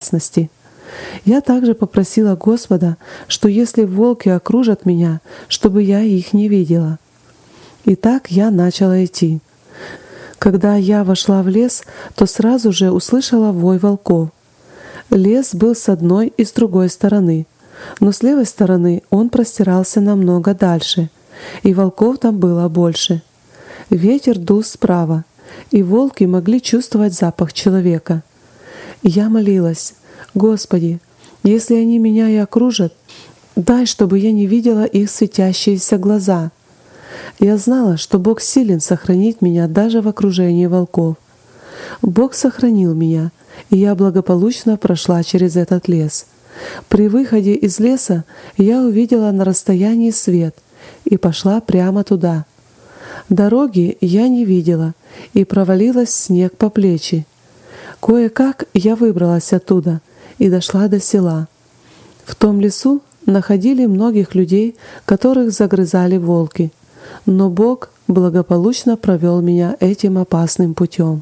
опасности. Я также попросила Господа, что если волки окружат меня, чтобы я их не видела. И так я начала идти. Когда я вошла в лес, то сразу же услышала вой волков. Лес был с одной и с другой стороны, но с левой стороны он простирался намного дальше, и волков там было больше. Ветер дул справа, и волки могли чувствовать запах человека. Я молилась: «Господи, если они меня и окружат, дай, чтобы я не видела их светящиеся глаза». Я знала, что Бог силен сохранить меня даже в окружении волков. Бог сохранил меня, и я благополучно прошла через этот лес. При выходе из леса я увидела на расстоянии свет и пошла прямо туда. Дороги я не видела и провалилась в снег по плечи. Кое-как я выбралась оттуда и дошла до села. В том лесу находили многих людей, которых загрызали волки, но Бог благополучно провел меня этим опасным путем.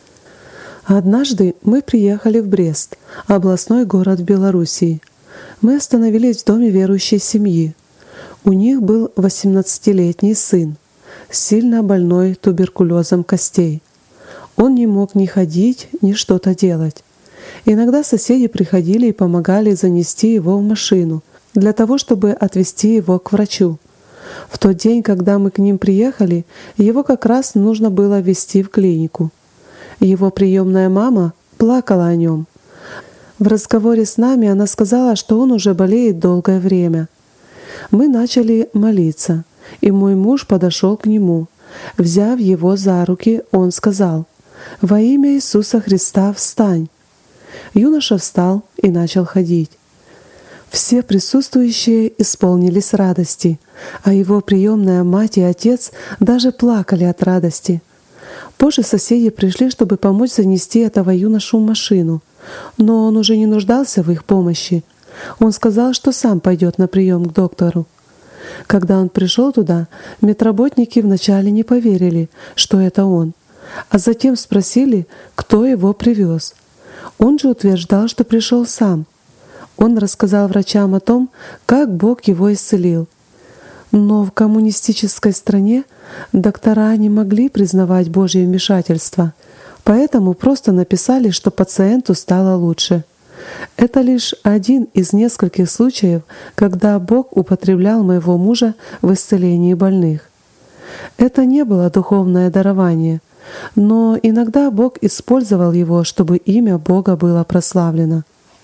Однажды мы приехали в Брест, областной город в Белоруссии. Мы остановились в доме верующей семьи. У них был 18-летний сын, сильно больной туберкулезом костей. Он не мог ни ходить, ни что-то делать. Иногда соседи приходили и помогали занести его в машину, для того, чтобы отвезти его к врачу. В тот день, когда мы к ним приехали, его как раз нужно было везти в клинику. Его приемная мама плакала о нем. В разговоре с нами она сказала, что он уже болеет долгое время. Мы начали молиться, и мой муж подошел к нему. Взяв его за руки, он сказал: «Во имя Иисуса Христа встань!» Юноша встал и начал ходить. Все присутствующие исполнились радости, а его приемная мать и отец даже плакали от радости. Позже соседи пришли, чтобы помочь занести этого юношу в машину, но он уже не нуждался в их помощи. Он сказал, что сам пойдет на прием к доктору. Когда он пришел туда, медработники вначале не поверили, что это он, а затем спросили, кто его привез. Он же утверждал, что пришел сам. Он рассказал врачам о том, как Бог его исцелил. Но в коммунистической стране доктора не могли признавать Божье вмешательство, поэтому просто написали, что пациенту стало лучше. Это лишь один из нескольких случаев, когда Бог употреблял моего мужа в исцелении больных. Это не было духовное дарование, но иногда Бог использовал его, чтобы имя Бога было прославлено.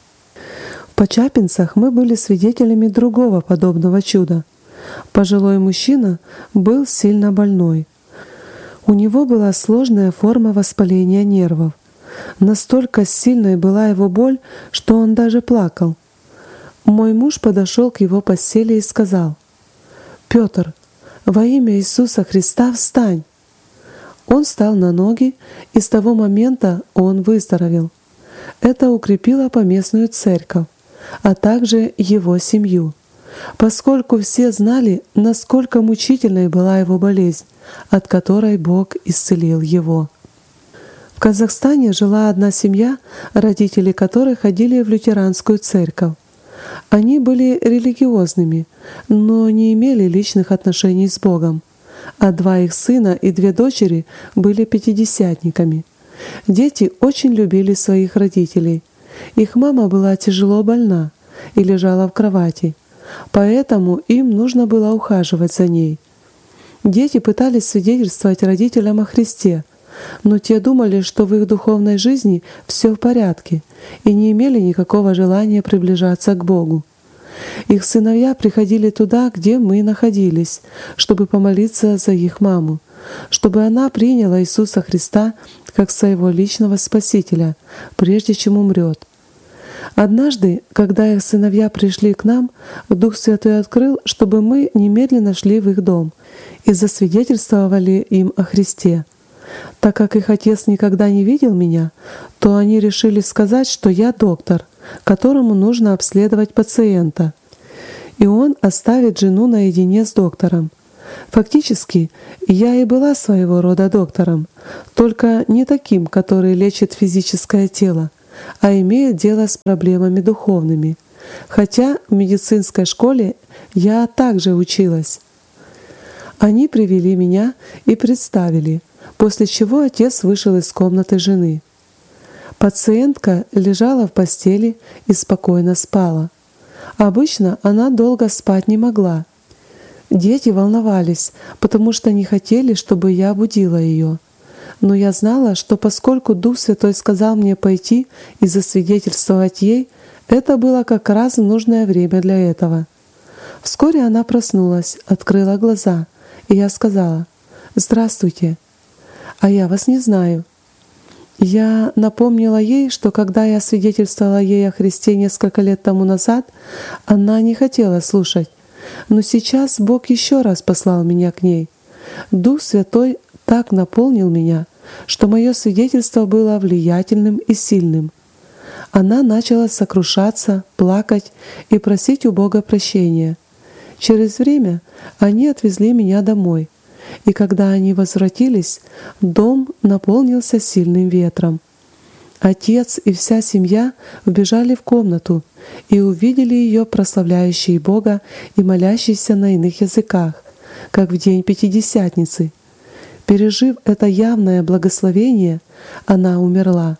В Почапинцах мы были свидетелями другого подобного чуда. Пожилой мужчина был сильно больной. У него была сложная форма воспаления нервов. Настолько сильной была его боль, что он даже плакал. Мой муж подошел к его постели и сказал: «Петр, во имя Иисуса Христа встань!» Он встал на ноги, и с того момента он выздоровел. Это укрепило поместную церковь, а также его семью, поскольку все знали, насколько мучительной была его болезнь, от которой Бог исцелил его. В Казахстане жила одна семья, родители которой ходили в лютеранскую церковь. Они были религиозными, но не имели личных отношений с Богом, а 2 их сына и 2 дочери были пятидесятниками. Дети очень любили своих родителей. Их мама была тяжело больна и лежала в кровати, поэтому им нужно было ухаживать за ней. Дети пытались свидетельствовать родителям о Христе, но те думали, что в их духовной жизни все в порядке, и не имели никакого желания приближаться к Богу. Их сыновья приходили туда, где мы находились, чтобы помолиться за их маму, чтобы она приняла Иисуса Христа как своего личного Спасителя, прежде чем умрет. Однажды, когда их сыновья пришли к нам, Дух Святой открыл, чтобы мы немедленно шли в их дом и засвидетельствовали им о Христе. Так как их отец никогда не видел меня, то они решили сказать, что я доктор, которому нужно обследовать пациента, и он оставит жену наедине с доктором. Фактически, я и была своего рода доктором, только не таким, который лечит физическое тело. а имеет дело с проблемами духовными. Хотя в медицинской школе я также училась. Они привели меня и представили, после чего отец вышел из комнаты жены. Пациентка лежала в постели и спокойно спала. Обычно она долго спать не могла. Дети волновались, потому что не хотели, чтобы я будила ее. Но я знала, что поскольку Дух Святой сказал мне пойти и засвидетельствовать ей, это было как раз нужное время для этого. Вскоре она проснулась, открыла глаза, и я сказала: «Здравствуйте». «А я вас не знаю». Я напомнила ей, что когда я свидетельствовала ей о Христе несколько лет тому назад, она не хотела слушать. Но сейчас Бог еще раз послал меня к ней. Дух Святой так наполнил меня, что мое свидетельство было влиятельным и сильным. Она начала сокрушаться, плакать и просить у Бога прощения. Через время они отвезли меня домой, и когда они возвратились, дом наполнился сильным ветром. Отец и вся семья вбежали в комнату и увидели ее прославляющей Бога и молящейся на иных языках, как в день Пятидесятницы. Пережив это явное благословение, она умерла.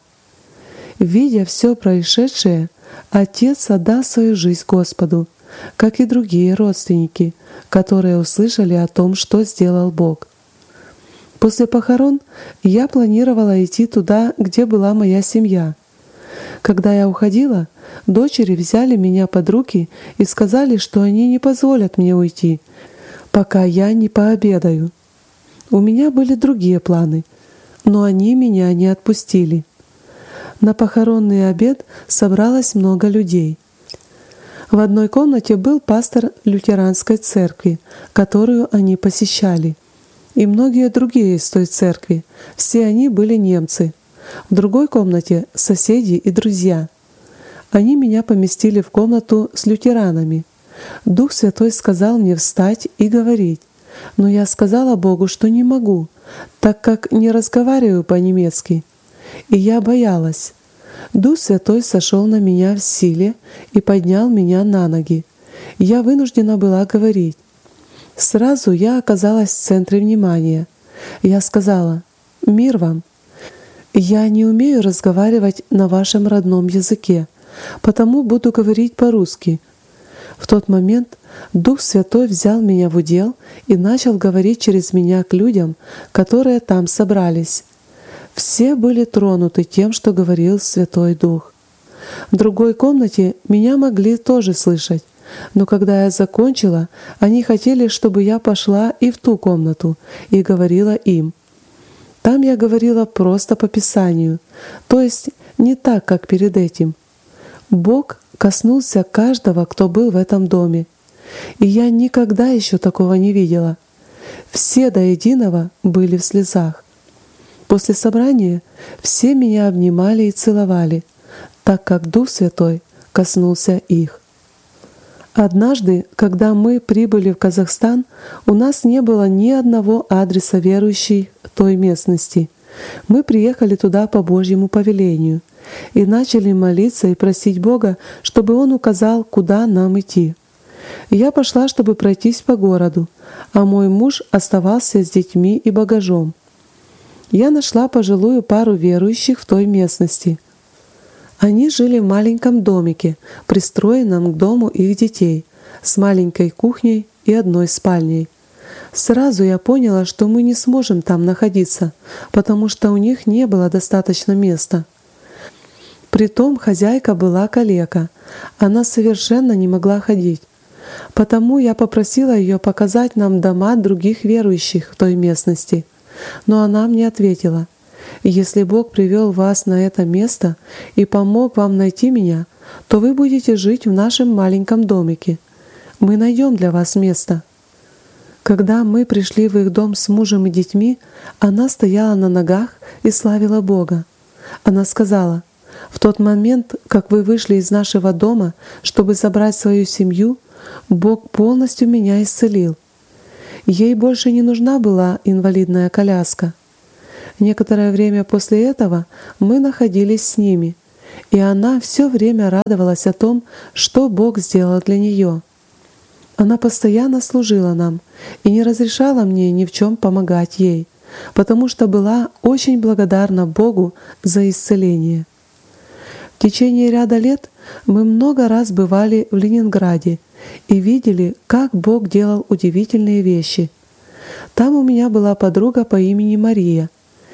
Видя все происшедшее, отец отдал свою жизнь Господу, как и другие родственники, которые услышали о том, что сделал Бог. После похорон я планировала идти туда, где была моя семья. Когда я уходила, дочери взяли меня под руки и сказали, что они не позволят мне уйти, пока я не пообедаю. У меня были другие планы, но они меня не отпустили. На похоронный обед собралось много людей. В одной комнате был пастор лютеранской церкви, которую они посещали, и многие другие из той церкви. Все они были немцы. В другой комнате — соседи и друзья. Они меня поместили в комнату с лютеранами. Дух Святой сказал мне встать и говорить, но я сказала Богу, что не могу, так как не разговариваю по-немецки. И я боялась. Дух Святой сошел на меня в силе и поднял меня на ноги. Я вынуждена была говорить. Сразу я оказалась в центре внимания. Я сказала: «Мир вам! Я не умею разговаривать на вашем родном языке, потому буду говорить по-русски». В тот момент Дух Святой взял меня в удел и начал говорить через меня к людям, которые там собрались. Все были тронуты тем, что говорил Святой Дух. В другой комнате меня могли тоже слышать, но когда я закончила, они хотели, чтобы я пошла и в ту комнату и говорила им. Там я говорила просто по Писанию, то есть не так, как перед этим. Бог коснулся каждого, кто был в этом доме, и я никогда еще такого не видела. Все до единого были в слезах. После собрания все меня обнимали и целовали, так как Дух Святой коснулся их. Однажды, когда мы прибыли в Казахстан, у нас не было ни одного адреса верующей в той местности. Мы приехали туда по Божьему повелению и начали молиться и просить Бога, чтобы Он указал, куда нам идти. Я пошла, чтобы пройтись по городу, а мой муж оставался с детьми и багажом. Я нашла пожилую пару верующих в той местности. Они жили в маленьком домике, пристроенном к дому их детей, с маленькой кухней и одной спальней. Сразу я поняла, что мы не сможем там находиться, потому что у них не было достаточно места. Притом хозяйка была калека, она совершенно не могла ходить. Потому я попросила ее показать нам дома других верующих в той местности. Но она мне ответила: «Если Бог привел вас на это место и помог вам найти меня, то вы будете жить в нашем маленьком домике. Мы найдем для вас место». Когда мы пришли в их дом с мужем и детьми, она стояла на ногах и славила Бога. Она сказала: «В тот момент, как вы вышли из нашего дома, чтобы забрать свою семью, Бог полностью меня исцелил. Ей больше не нужна была инвалидная коляска. Некоторое время после этого мы находились с ними, и она все время радовалась о том, что Бог сделал для нее. Она постоянно служила нам и не разрешала мне ни в чем помогать ей, потому что была очень благодарна Богу за исцеление. В течение ряда лет мы много раз бывали в Ленинграде и видели, как Бог делал удивительные вещи. Там у меня была подруга по имени Мария.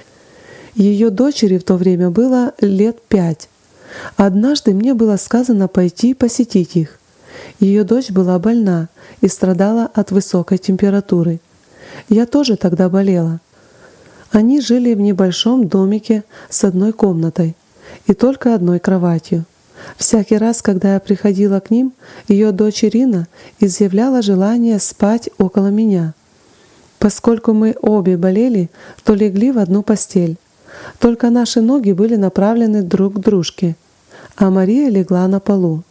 Ее дочери в то время было лет 5. Однажды мне было сказано пойти посетить их. Ее дочь была больна и страдала от высокой температуры. Я тоже тогда болела. Они жили в небольшом домике с одной комнатой и только одной кроватью. Всякий раз, когда я приходила к ним, ее дочь Ирина изъявляла желание спать около меня. Поскольку мы обе болели, то легли в одну постель. Только наши ноги были направлены друг к дружке, а Мария легла на полу.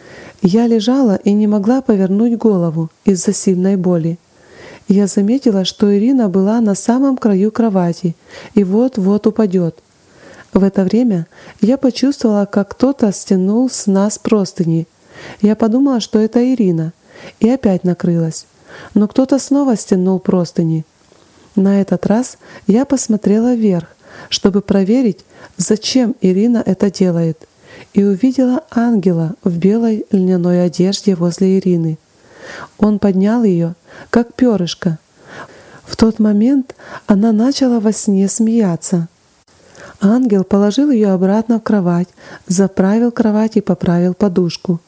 Я лежала и не могла повернуть голову из-за сильной боли. Я заметила, что Ирина была на самом краю кровати и вот-вот упадет. В это время я почувствовала, как кто-то стянул с нас простыни. Я подумала, что это Ирина, и опять накрылась. Но кто-то снова стянул простыни. На этот раз я посмотрела вверх, чтобы проверить, зачем Ирина это делает, и увидела ангела в белой льняной одежде возле Ирины. Он поднял ее, как перышко. В тот момент она начала во сне смеяться. Ангел положил ее обратно в кровать, заправил кровать и поправил подушку.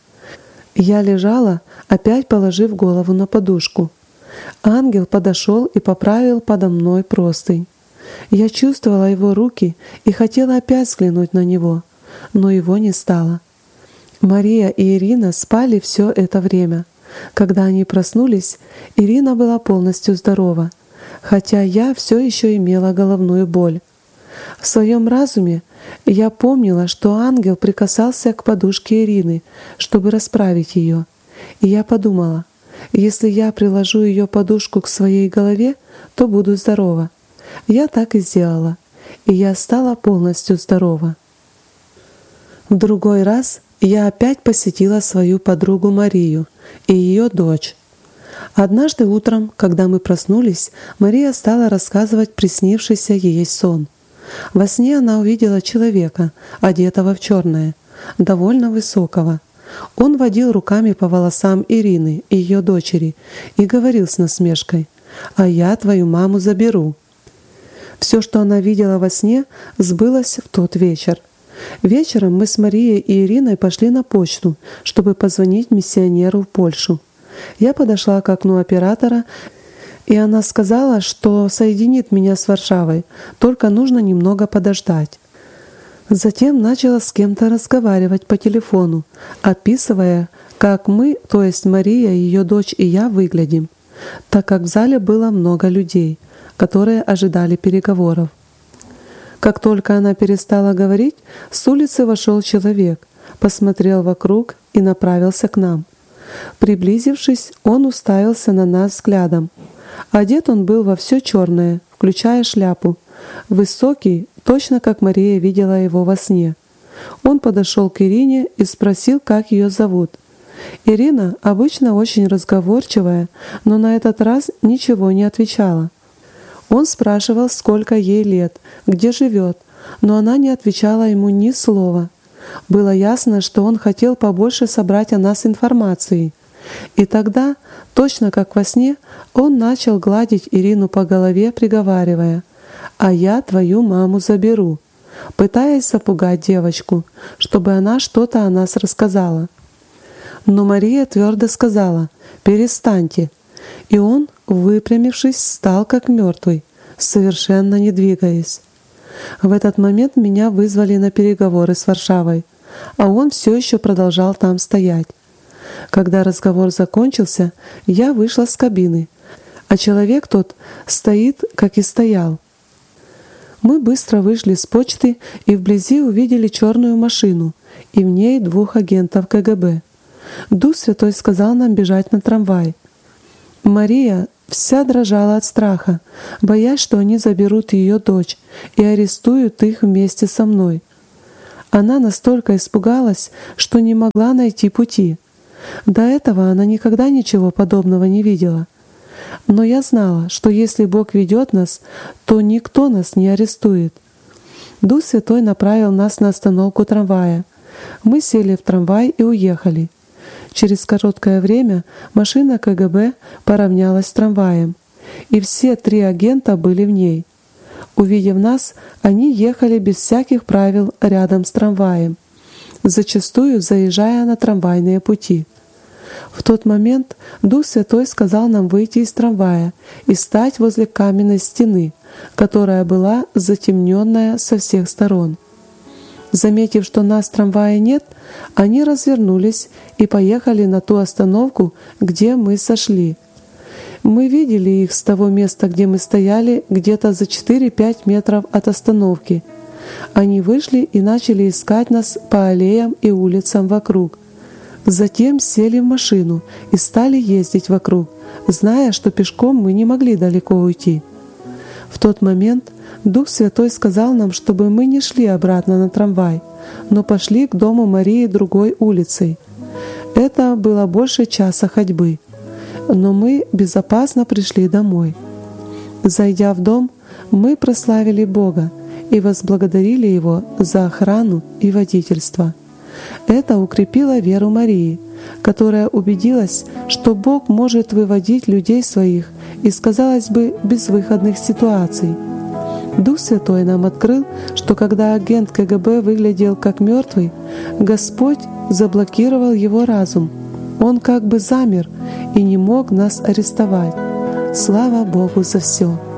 Я лежала, опять положив голову на подушку. Ангел подошел и поправил подо мной простынь. Я чувствовала его руки и хотела опять взглянуть на него, но его не стало. Мария и Ирина спали все это время. Когда они проснулись, Ирина была полностью здорова, хотя я все еще имела головную боль. В своем разуме я помнила, что ангел прикасался к подушке Ирины, чтобы расправить ее, и я подумала, если я приложу ее подушку к своей голове, то буду здорова. Я так и сделала, и я стала полностью здорова. В другой раз я опять посетила свою подругу Марию и ее дочь. Однажды утром, когда мы проснулись, Мария стала рассказывать приснившийся ей сон. Во сне она увидела человека, одетого в черное, довольно высокого. Он водил руками по волосам Ирины и ее дочери и говорил с насмешкой: «А я твою маму заберу». Все, что она видела во сне, сбылось в тот вечер. Вечером мы с Марией и Ириной пошли на почту, чтобы позвонить миссионеру в Польшу. Я подошла к окну оператора, и она сказала, что соединит меня с Варшавой, только нужно немного подождать. Затем начала с кем-то разговаривать по телефону, описывая, как мы, то есть Мария, ее дочь и я, выглядим, так как в зале было много людей, которые ожидали переговоров. Как только она перестала говорить, с улицы вошел человек, посмотрел вокруг и направился к нам. Приблизившись, он уставился на нас взглядом. Одет он был во все черное, включая шляпу. Высокий, точно как Мария видела его во сне. Он подошел к Ирине и спросил, как ее зовут. Ирина, обычно очень разговорчивая, но на этот раз ничего не отвечала. Он спрашивал, сколько ей лет, где живет, но она не отвечала ему ни слова. Было ясно, что он хотел побольше собрать о нас информации. И тогда, точно как во сне, он начал гладить Ирину по голове, приговаривая: «А я твою маму заберу», пытаясь запугать девочку, чтобы она что-то о нас рассказала. Но Мария твердо сказала: «Перестаньте». И он, выпрямившись, встал как мертвый, совершенно не двигаясь. В этот момент меня вызвали на переговоры с Варшавой, а он все еще продолжал там стоять. Когда разговор закончился, я вышла с кабины, а человек тот стоит, как и стоял. Мы быстро вышли с почты и вблизи увидели черную машину, и в ней 2 агентов КГБ. Дух Святой сказал нам бежать на трамвай. Мария вся дрожала от страха, боясь, что они заберут ее дочь и арестуют их вместе со мной. Она настолько испугалась, что не могла найти пути. До этого она никогда ничего подобного не видела. Но я знала, что если Бог ведет нас, то никто нас не арестует. Дух Святой направил нас на остановку трамвая. Мы сели в трамвай и уехали. Через короткое время машина КГБ поравнялась с трамваем, и все 3 агента были в ней. Увидев нас, они ехали без всяких правил рядом с трамваем, зачастую заезжая на трамвайные пути. В тот момент Дух Святой сказал нам выйти из трамвая и стать возле каменной стены, которая была затемненная со всех сторон. Заметив, что нас в трамвае нет, они развернулись и поехали на ту остановку, где мы сошли. Мы видели их с того места, где мы стояли, где-то за 4-5 метров от остановки. Они вышли и начали искать нас по аллеям и улицам вокруг. Затем сели в машину и стали ездить вокруг, зная, что пешком мы не могли далеко уйти. В тот момент Дух Святой сказал нам, чтобы мы не шли обратно на трамвай, но пошли к дому Марии другой улицей. Это было больше часа ходьбы, но мы безопасно пришли домой. Зайдя в дом, мы прославили Бога и возблагодарили Его за охрану и водительство. Это укрепило веру Марии, которая убедилась, что Бог может выводить людей своих из, казалось бы, безвыходных ситуаций. Дух Святой нам открыл, что когда агент КГБ выглядел как мертвый, Господь заблокировал его разум. Он как бы замер и не мог нас арестовать. Слава Богу за все!